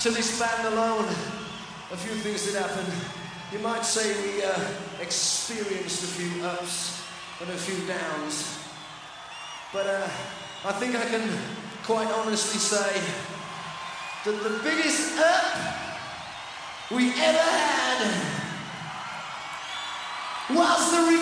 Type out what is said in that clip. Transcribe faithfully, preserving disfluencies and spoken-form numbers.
to this band alone, a few things did happen. You might say we uh, experienced a few ups and a few downs. But uh, I think I can quite honestly say that the biggest up we ever had was the